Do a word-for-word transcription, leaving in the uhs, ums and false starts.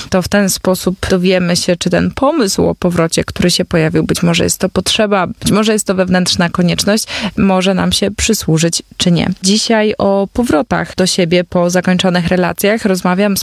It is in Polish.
to w ten sposób dowiemy się, czy ten pomysł o powrocie, który się pojawił, być może jest to potrzeba, być może jest to wewnętrzna konieczność, może nam się przysłużyć, czy nie. Dzisiaj o powrotach do siebie po zakończonych relacjach rozmawiam z